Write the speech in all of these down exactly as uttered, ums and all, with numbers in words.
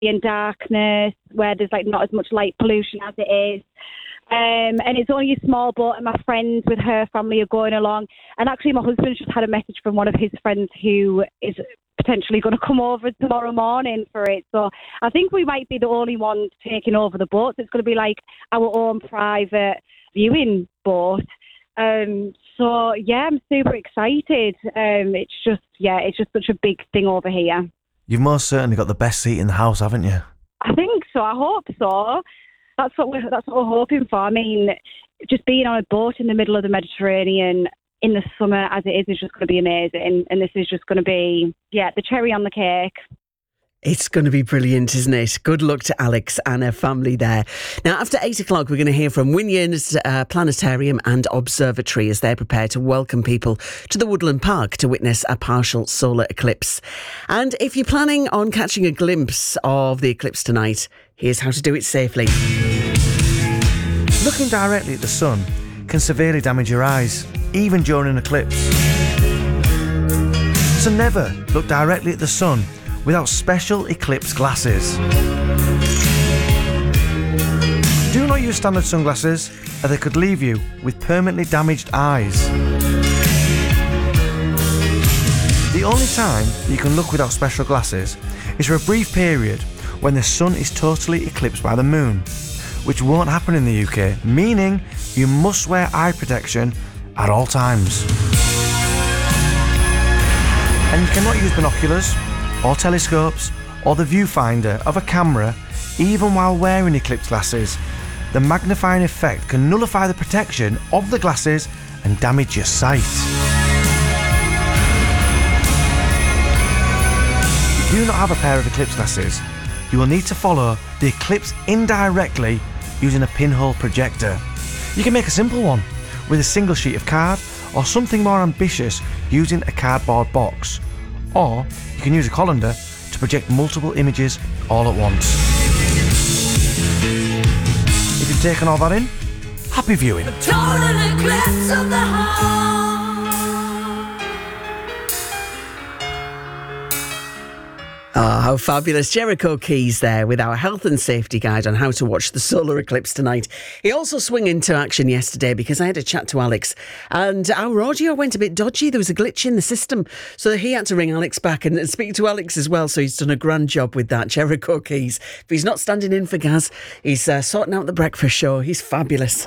and darkness, where there's like not as much light pollution as it is. Um, and it's only a small boat, and my friends with her family are going along. And actually, my husband just had a message from one of his friends who is potentially going to come over tomorrow morning for it. So I think we might be the only ones taking over the boat. So it's going to be like our own private viewing boat. Um, so yeah, I'm super excited. Um, it's just, yeah, it's just such a big thing over here. You've most certainly got the best seat in the house, haven't you? I think so. I hope so. That's what we're, that's what we're hoping for. I mean, just being on a boat in the middle of the Mediterranean in the summer as it is is just going to be amazing. And this is just going to be, yeah, the cherry on the cake. It's going to be brilliant, isn't it? Good luck to Alex and her family there. Now, after eight o'clock, we're going to hear from Wynyard's uh, Planetarium and Observatory as they're prepared to welcome people to the Woodland Park to witness a partial solar eclipse. And if you're planning on catching a glimpse of the eclipse tonight, here's how to do it safely. Looking directly at the sun can severely damage your eyes, even during an eclipse. So never look directly at the sun without special eclipse glasses. Do not use standard sunglasses, or they could leave you with permanently damaged eyes. The only time you can look without special glasses is for a brief period when the sun is totally eclipsed by the moon, which won't happen in the U K, meaning you must wear eye protection at all times. And you cannot use binoculars or telescopes or the viewfinder of a camera even while wearing eclipse glasses. The magnifying effect can nullify the protection of the glasses and damage your sight. If you do not have a pair of eclipse glasses, you will need to follow the eclipse indirectly using a pinhole projector. You can make a simple one with a single sheet of card, or something more ambitious using a cardboard box. Or you can use a colander to project multiple images all at once. If you've taken all that in, happy viewing. A total eclipse of the heart. Oh, how fabulous. Jericho Keys there with our health and safety guide on how to watch the solar eclipse tonight. He also swung into action yesterday because I had a chat to Alex and our audio went a bit dodgy. There was a glitch in the system. So he had to ring Alex back and speak to Alex as well. So he's done a grand job with that. Jericho Keys. If he's not standing in for Gaz, he's uh, sorting out the breakfast show. He's fabulous.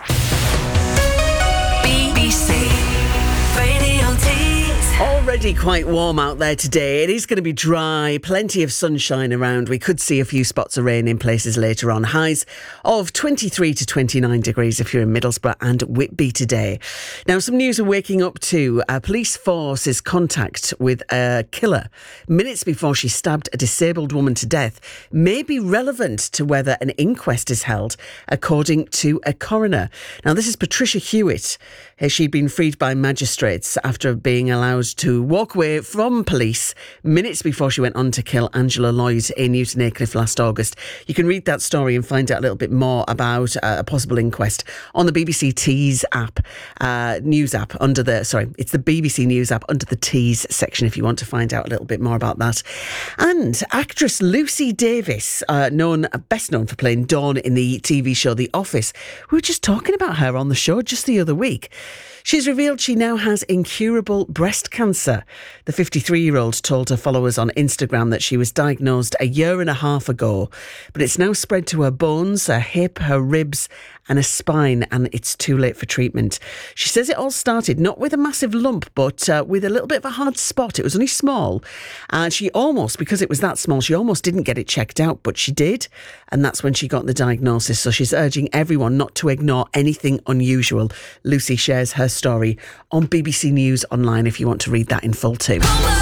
B B C Radio Tees. Already quite warm out there today. It is going to be dry, plenty of sunshine around. We could see a few spots of rain in places later on. Highs of twenty-three to twenty-nine degrees if you're in Middlesbrough and Whitby today. Now, some news we're waking up to. A police force's contact with a killer minutes before she stabbed a disabled woman to death may be relevant to whether an inquest is held, according to a coroner. Now, this is Patricia Hewitt. She'd been freed by magistrates after being allowed to walk away from police minutes before she went on to kill Angela Lloyd in Newton Aycliffe last August. You can read that story and find out a little bit more about uh, a possible inquest on the B B C Tees app, uh, news app under the, sorry, it's the B B C News app under the Tees section if you want to find out a little bit more about that. And actress Lucy Davis, uh, known, best known for playing Dawn in the T V show The Office. We were just talking about her on the show just the other week. She's revealed she now has incurable breast cancer. The fifty-three-year-old told her followers on Instagram that she was diagnosed a year and a half ago, but it's now spread to her bones, her hip, her ribs and her spine, and it's too late for treatment. She says it all started not with a massive lump, but uh, with a little bit of a hard spot. It was only small, and she almost, because it was that small, she almost didn't get it checked out, but she did, and that's when she got the diagnosis. So she's urging everyone not to ignore anything unusual. Lucy shares her story on B B C News Online if you want to read that in full too.